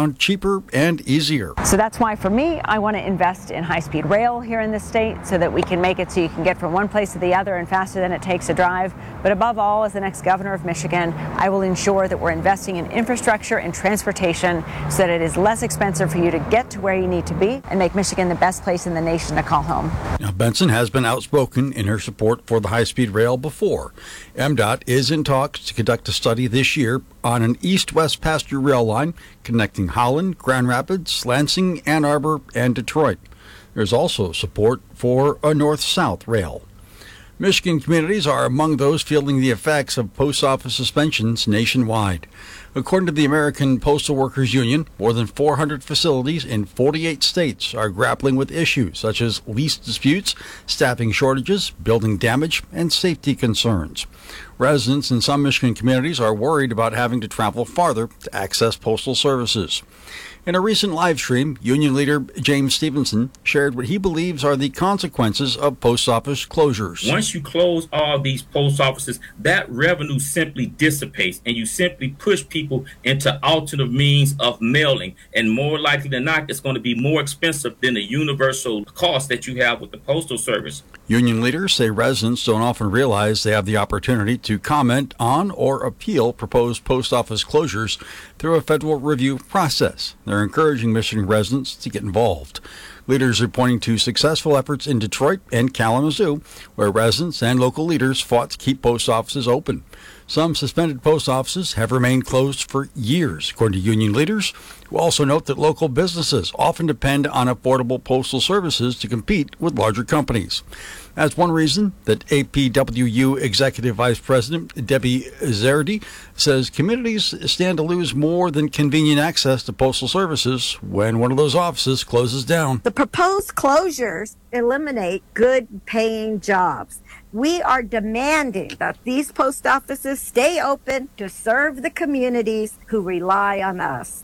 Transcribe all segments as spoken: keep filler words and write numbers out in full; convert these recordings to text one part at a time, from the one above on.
around cheaper and easier. So that's why, for me, I want to invest in high-speed rail here in the state so that we can make it so you can get from one place to the other and faster than it takes to drive. But above all, as the next governor of Michigan, I will ensure that we're investing in infrastructure and transportation so that it is less expensive for you to get to where you need to be and make Michigan the best place in the nation to call home. Now, Benson has been outspoken in her support for the high-speed rail before. M DOT is in talks to conduct a study this year on an east-west passenger rail line connecting Holland, Grand Rapids, Lansing, Ann Arbor, and Detroit. There's also support for a north-south rail. Michigan communities are among those feeling the effects of post office suspensions nationwide. According to the American Postal Workers Union, more than four hundred facilities in forty-eight states are grappling with issues such as lease disputes, staffing shortages, building damage, and safety concerns. Residents in some Michigan communities are worried about having to travel farther to access postal services. In a recent live stream, union leader James Stevenson shared what he believes are the consequences of post office closures. Once you close all these post offices, that revenue simply dissipates, and you simply push people into alternative means of mailing. And more likely than not, it's going to be more expensive than the universal cost that you have with the Postal Service. Union leaders say residents don't often realize they have the opportunity to comment on or appeal proposed post office closures through a federal review process. They're encouraging Michigan residents to get involved. Leaders are pointing to successful efforts in Detroit and Kalamazoo, where residents and local leaders fought to keep post offices open. Some suspended post offices have remained closed for years, according to union leaders, who also note that local businesses often depend on affordable postal services to compete with larger companies. That's one reason that A P W U Executive Vice President Debbie Zardy says communities stand to lose more than convenient access to postal services when one of those offices closes down. The proposed closures eliminate good paying jobs. We are demanding that these post offices stay open to serve the communities who rely on us.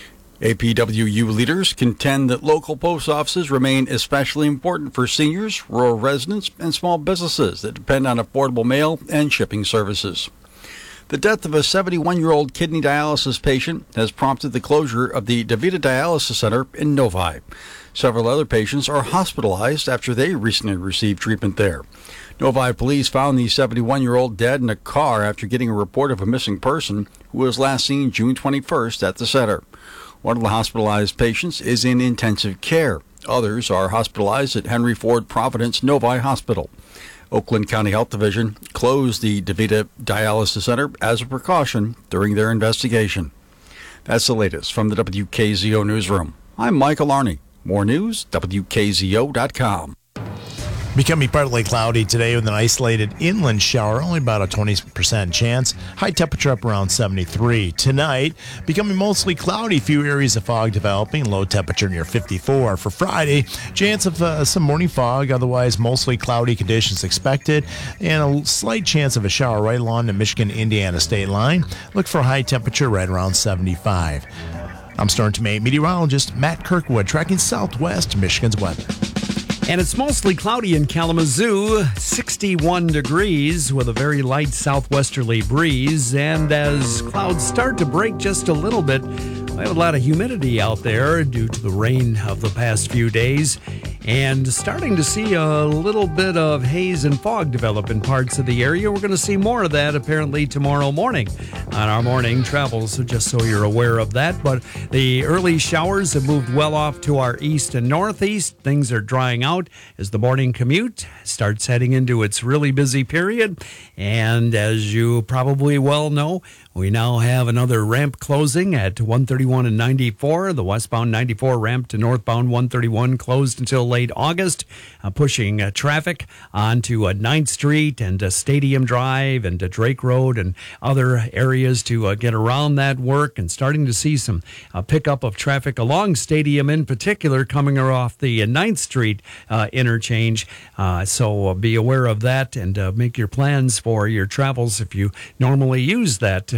A P W U leaders contend that local post offices remain especially important for seniors, rural residents, and small businesses that depend on affordable mail and shipping services. The death of a seventy-one-year-old kidney dialysis patient has prompted the closure of the DaVita Dialysis Center in Novi. Several other patients are hospitalized after they recently received treatment there. Novi police found the seventy-one-year-old dead in a car after getting a report of a missing person who was last seen June twenty-first at the center. One of the hospitalized patients is in intensive care. Others are hospitalized at Henry Ford Providence Novi Hospital. Oakland County Health Division closed the DaVita Dialysis Center as a precaution during their investigation. That's the latest from the W K Z O Newsroom. I'm Michael Arney. More news, W K Z O dot com. Becoming partly cloudy today with an isolated inland shower, only about a twenty percent chance. High temperature up around seventy-three. Tonight, becoming mostly cloudy, few areas of fog developing, low temperature near fifty-four. For Friday, chance of uh, some morning fog, otherwise mostly cloudy conditions expected, and a slight chance of a shower right along the Michigan-Indiana state line. Look for a high temperature right around seventy-five. I'm Storm Team eight meteorologist Matt Kirkwood, tracking southwest Michigan's weather. And it's mostly cloudy in Kalamazoo, sixty-one degrees with a very light southwesterly breeze. And as clouds start to break just a little bit, we have a lot of humidity out there due to the rain of the past few days. And starting to see a little bit of haze and fog develop in parts of the area. We're going to see more of that apparently tomorrow morning on our morning travels, so just so you're aware of that. But the early showers have moved well off to our east and northeast. Things are drying out as the morning commute starts heading into its really busy period. And as you probably well know, we now have another ramp closing at one thirty-one and ninety-four. The westbound ninety-four ramp to northbound one thirty-one closed until late August, uh, pushing uh, traffic onto uh, ninth Street and uh, Stadium Drive and uh, Drake Road and other areas to uh, get around that work, and starting to see some uh, pickup of traffic along Stadium in particular coming off the uh, ninth Street uh, interchange. Uh, so uh, be aware of that and uh, make your plans for your travels if you normally use that uh,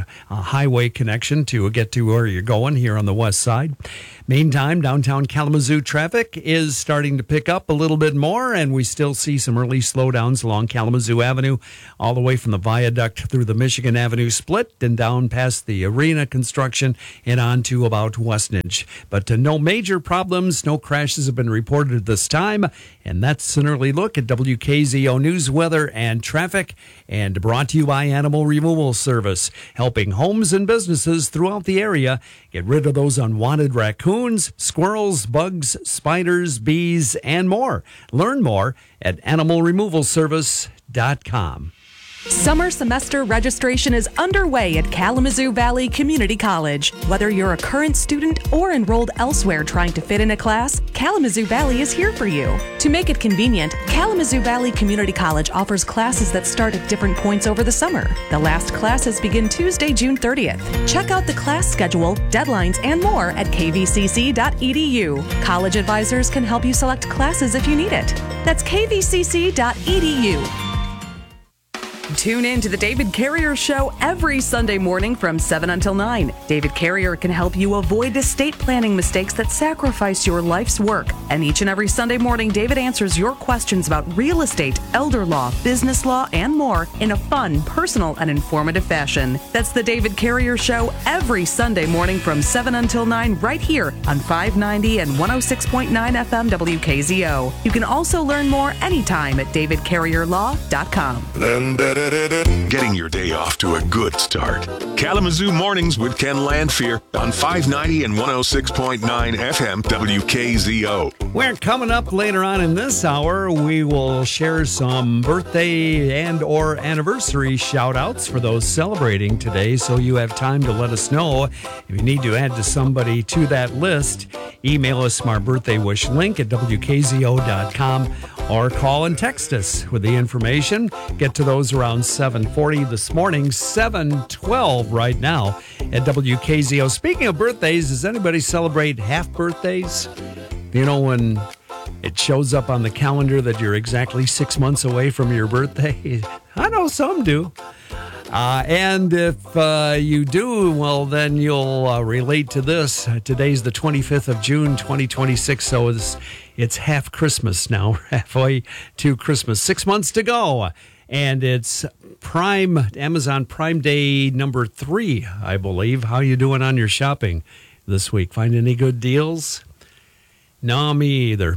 a, a highway connection to get to where you're going here on the west side. Meantime, downtown Kalamazoo traffic is starting to pick up a little bit more, and we still see some early slowdowns along Kalamazoo Avenue, all the way from the viaduct through the Michigan Avenue split and down past the arena construction and on to about Westnedge. But uh, no major problems, no crashes have been reported at this time, and that's an early look at W K Z O News, weather, and traffic, and brought to you by Animal Removal Service, helping homes and businesses throughout the area get rid of those unwanted raccoons, squirrels, bugs, spiders, bees, and more. Learn more at animal removal service dot com. Summer semester registration is underway at Kalamazoo Valley Community College. Whether you're a current student or enrolled elsewhere trying to fit in a class, Kalamazoo Valley is here for you. To make it convenient, Kalamazoo Valley Community College offers classes that start at different points over the summer. The last classes begin Tuesday, June thirtieth. Check out the class schedule, deadlines, and more at k v c c dot e d u. College advisors can help you select classes if you need it. That's k v c c dot e d u. Tune in to the David Carrier Show every Sunday morning from seven until nine. David Carrier can help you avoid estate planning mistakes that sacrifice your life's work. And each and every Sunday morning, David answers your questions about real estate, elder law, business law, and more in a fun, personal, and informative fashion. That's the David Carrier Show every Sunday morning from seven until nine right here on five ninety and one oh six point nine F M W K Z O. You can also learn more anytime at david carrier law dot com. Getting your day off to a good start. Kalamazoo Mornings with Ken Landfear on five ninety and one oh six point nine F M W K Z O. We're coming up later on in this hour. We will share some birthday and or anniversary shout-outs for those celebrating today, so you have time to let us know if you need to add to somebody to that list. Email us our birthday wish link at w k z o dot com or call and text us with the information. Get to those around seven forty this morning, seven twelve right now at W K Z O. Speaking of birthdays, does anybody celebrate half birthdays? You know, when it shows up on the calendar that you're exactly six months away from your birthday? I know some do. Uh, and if uh, you do, well, then you'll uh, relate to this. Today's the twenty-fifth of June, twenty twenty-six, so it's, it's half Christmas now, halfway to Christmas. Six months to go. And it's Prime, Amazon Prime Day number three, I believe. How you doing on your shopping this week? Find any good deals? No, me either.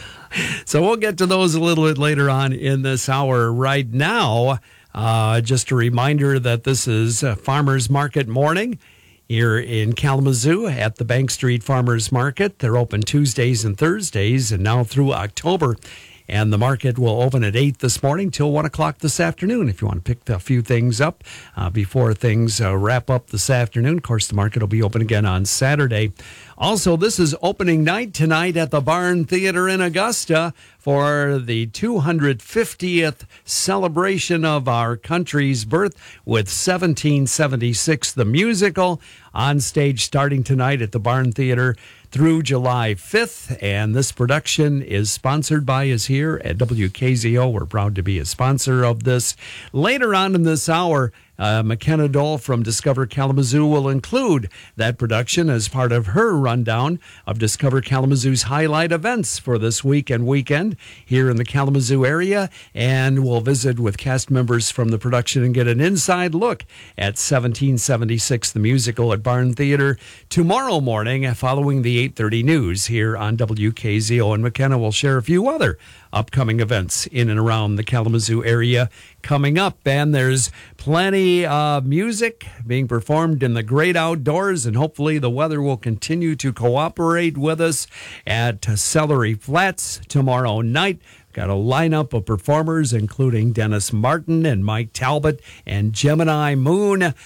So we'll get to those a little bit later on in this hour. Right now, uh, just a reminder that this is a Farmers Market morning here in Kalamazoo at the Bank Street Farmers Market. They're open Tuesdays and Thursdays, and now through October. And the market will open at eight this morning till one o'clock this afternoon if you want to pick a few things up uh, before things uh, wrap up this afternoon. Of course, the market will be open again on Saturday. Also, this is opening night tonight at the Barn Theater in Augusta for the two hundred fiftieth celebration of our country's birth with seventeen seventy-six, the musical, on stage starting tonight at the Barn Theater through July fifth. And this production is sponsored by us here at W K Z O. We're proud to be a sponsor of this. Later on in this hour, Uh, McKenna Dole from Discover Kalamazoo will include that production as part of her rundown of Discover Kalamazoo's highlight events for this week and weekend here in the Kalamazoo area, and we'll visit with cast members from the production and get an inside look at seventeen seventy-six, the musical, at Barn Theater tomorrow morning following the eight thirty news here on W K Z O. And McKenna will share a few other upcoming events in and around the Kalamazoo area coming up. And there's plenty of music being performed in the great outdoors, and hopefully the weather will continue to cooperate with us at Celery Flats tomorrow night. Got a lineup of performers, including Dennis Martin and Mike Talbot and Gemini Moon. Uh,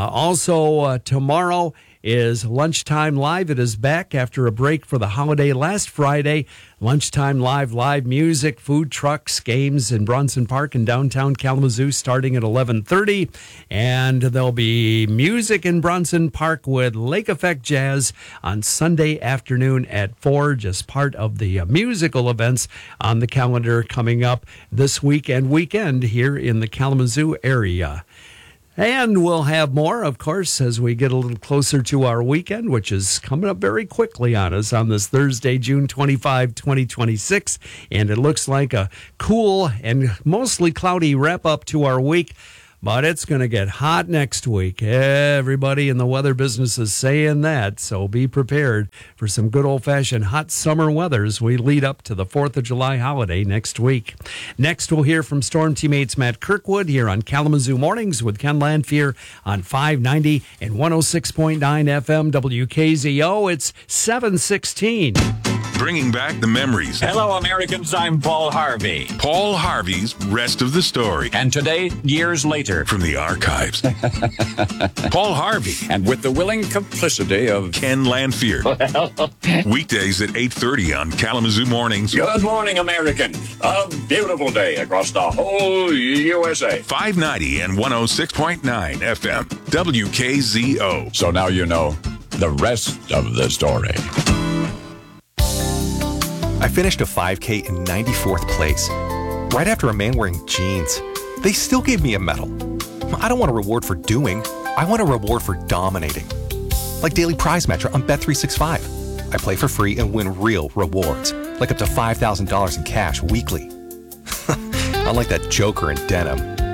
also uh, tomorrow is Lunchtime Live. It is back after a break for the holiday last Friday. Lunchtime Live, live music, food trucks, games in Bronson Park in downtown Kalamazoo starting at eleven thirty. And there'll be music in Bronson Park with Lake Effect Jazz on Sunday afternoon at four, just part of the uh, musical events on the calendar coming up this week and weekend here in the Kalamazoo area. And we'll have more, of course, as we get a little closer to our weekend, which is coming up very quickly on us on this Thursday, June twenty-fifth, twenty twenty-six. And it looks like a cool and mostly cloudy wrap up to our week. But it's going to get hot next week. Everybody in the weather business is saying that. So be prepared for some good old-fashioned hot summer weather as we lead up to the fourth of July holiday next week. Next, we'll hear from Storm Teammates Matt Kirkwood here on Kalamazoo Mornings with Ken Lanfear on five ninety and one oh six point nine F M W K Z O. It's seven sixteen. Bringing back the memories. Hello, Americans. I'm Paul Harvey. Paul Harvey's Rest of the Story. And today, years later, from the archives. Paul Harvey. And with the willing complicity of Ken Lanfear. Weekdays at eight thirty on Kalamazoo Mornings. Good morning, American. A beautiful day across the whole U S A. five ninety and one oh six point nine F M W K Z O. So now you know the rest of the story. I finished a five K in ninety-fourth place, right after a man wearing jeans. They still gave me a medal. I don't want a reward for doing. I want a reward for dominating. Like Daily Prize Match on Bet three sixty-five. I play for free and win real rewards, like up to five thousand dollars in cash weekly. Unlike that joker in denim.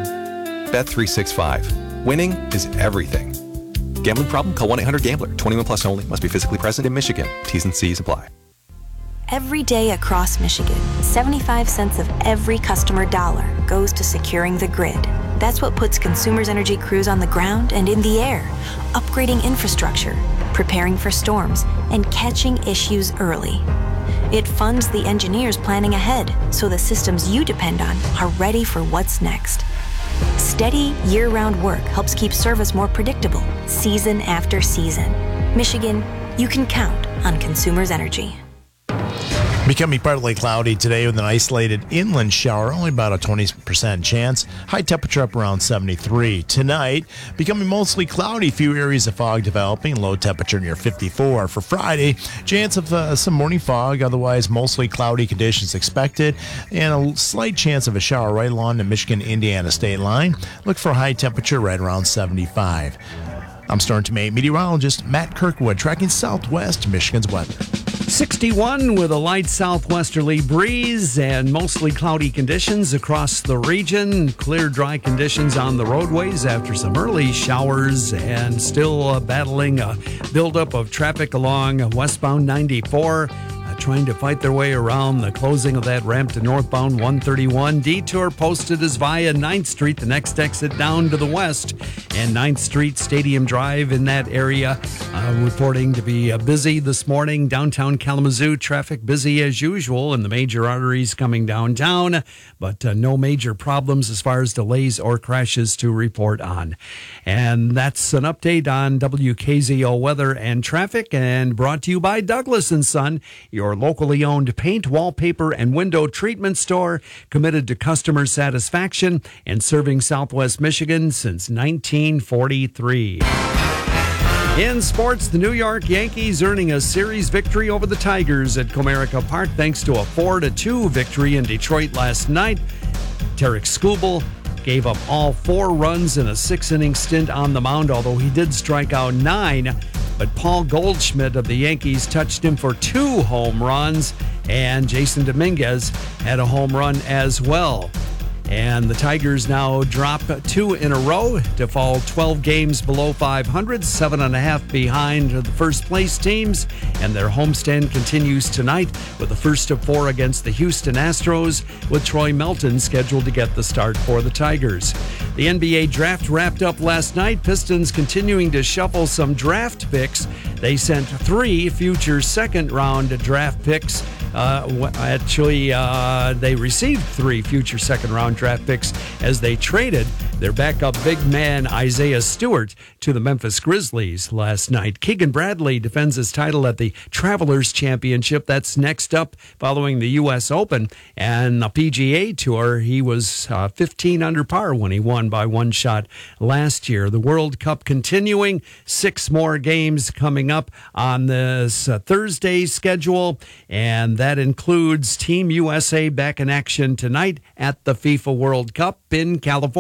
Bet three sixty-five. Winning is everything. Gambling problem? Call one eight hundred gambler. twenty-one plus only. Must be physically present in Michigan. T's and C's apply. Every day across Michigan, seventy-five cents of every customer dollar goes to securing the grid. That's what puts Consumers Energy crews on the ground and in the air, upgrading infrastructure, preparing for storms, and catching issues early. It funds the engineers planning ahead so the systems you depend on are ready for what's next. Steady, year-round work helps keep service more predictable, season after season. Michigan, you can count on Consumers Energy. Becoming partly cloudy today with an isolated inland shower, only about a twenty percent chance. High temperature up around seventy-three. Tonight, becoming mostly cloudy, few areas of fog developing, low temperature near fifty-four. For Friday, chance of uh, some morning fog, otherwise mostly cloudy conditions expected, and a slight chance of a shower right along the Michigan-Indiana state line. Look for a high temperature right around seventy-five. I'm Storm Teammate meteorologist Matt Kirkwood, tracking southwest Michigan's weather. sixty-one with a light southwesterly breeze and mostly cloudy conditions across the region. Clear, dry conditions on the roadways after some early showers, and still uh, battling a buildup of traffic along westbound ninety-four. Trying to fight their way around the closing of that ramp to northbound one thirty-one. Detour posted as via ninth Street, the next exit down to the west, and ninth Street Stadium Drive in that area. Uh, reporting to be uh, busy this morning. Downtown Kalamazoo, traffic busy as usual, and the major arteries coming downtown, but uh, no major problems as far as delays or crashes to report on. And that's an update on W K Z O weather and traffic, and brought to you by Douglas and Son, your locally owned paint, wallpaper, and window treatment store, committed to customer satisfaction and serving Southwest Michigan since nineteen forty-three. In sports, the New York Yankees earning a series victory over the Tigers at Comerica Park thanks to a four to two victory in Detroit last night. Tarek Skubal gave up all four runs in a six-inning stint on the mound, although he did strike out nine. But Paul Goldschmidt of the Yankees touched him for two home runs, and Jason Dominguez had a home run as well. And the Tigers now drop two in a row to fall twelve games below five hundred, seven and a half behind the first place teams. And their homestand continues tonight with the first of four against the Houston Astros, with Troy Melton scheduled to get the start for the Tigers. The N B A draft wrapped up last night. Pistons continuing to shuffle some draft picks. They sent three future second round draft picks. Uh, actually, uh, they received three future second round draft picks as they traded their backup big man Isaiah Stewart to the Memphis Grizzlies last night. Keegan Bradley defends his title at the Travelers Championship. That's next up following the U S Open and the P G A Tour. He was uh, fifteen under par when he won by one shot last year. The World Cup continuing. Six more games coming up on this uh, Thursday schedule, and that includes Team U S A back in action tonight at the FIFA World Cup in California. Team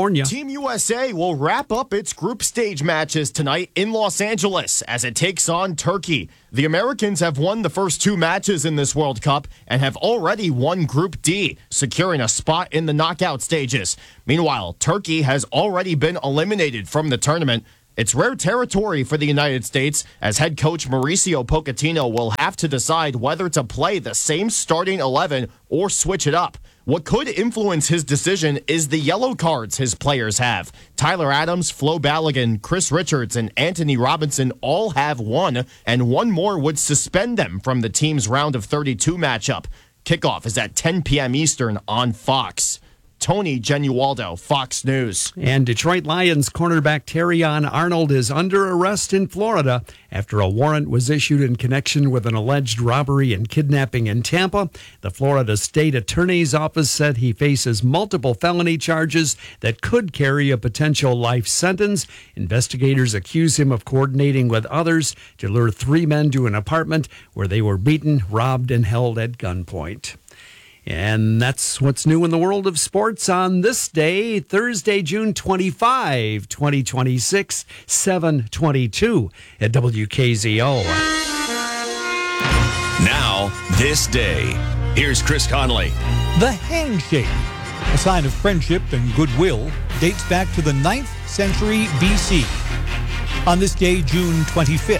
Team U S A will wrap up its group stage matches tonight in Los Angeles as it takes on Turkey. The Americans have won the first two matches in this World Cup and have already won Group D, securing a spot in the knockout stages. Meanwhile, Turkey has already been eliminated from the tournament. It's rare territory for the United States, as head coach Mauricio Pochettino will have to decide whether to play the same starting eleven or switch it up. What could influence his decision is the yellow cards his players have. Tyler Adams, Flo Balogun, Chris Richards, and Anthony Robinson all have one, and one more would suspend them from the team's round of thirty-two matchup. Kickoff is at ten p.m. Eastern on Fox. Tony Genualdo, Fox News. And Detroit Lions cornerback Terrion Arnold is under arrest in Florida after a warrant was issued in connection with an alleged robbery and kidnapping in Tampa. The Florida State Attorney's Office said he faces multiple felony charges that could carry a potential life sentence. Investigators accuse him of coordinating with others to lure three men to an apartment where they were beaten, robbed, and held at gunpoint. And that's what's new in the world of sports on this day, Thursday, June twenty-fifth, twenty twenty-six, seven twenty-two at W K Z O. Now, this day. Here's Chris Conley. The handshake, a sign of friendship and goodwill, dates back to the ninth century B C. On this day, June twenty-fifth.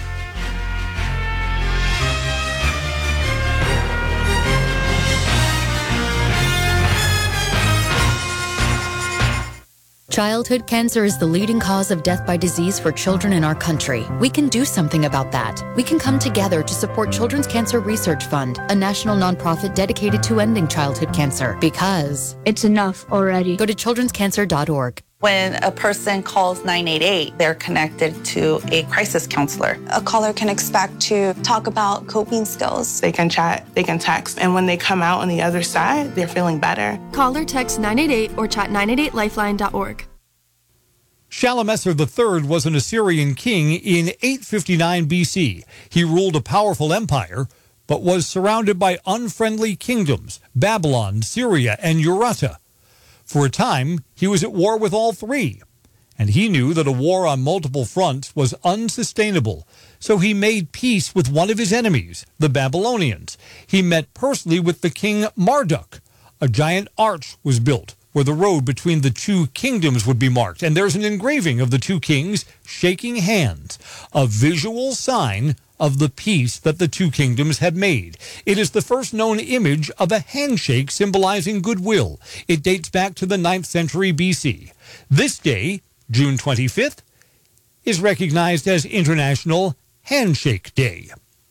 Childhood cancer is the leading cause of death by disease for children in our country. We can do something about that. We can come together to support Children's Cancer Research Fund, a national nonprofit dedicated to ending childhood cancer. Because it's enough already. Go to children's cancer dot org. When a person calls nine eight eight, they're connected to a crisis counselor. A caller can expect to talk about coping skills. They can chat, they can text, and when they come out on the other side, they're feeling better. Call or text nine eight eight or chat nine eight eight lifeline dot org. Shalmaneser the third was an Assyrian king in eight fifty-nine B C. He ruled a powerful empire, but was surrounded by unfriendly kingdoms, Babylon, Syria, and Urartu. For a time, he was at war with all three, and he knew that a war on multiple fronts was unsustainable, so he made peace with one of his enemies, the Babylonians. He met personally with the king Marduk. A giant arch was built where the road between the two kingdoms would be marked, and there's an engraving of the two kings shaking hands, a visual sign of the peace that the two kingdoms had made. It is the first known image of a handshake symbolizing goodwill. It dates back to the ninth century B C. This day, June twenty-fifth, is recognized as International Handshake Day.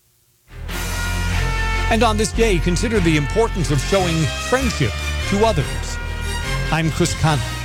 And on this day, consider the importance of showing friendship to others. I'm Chris Conley.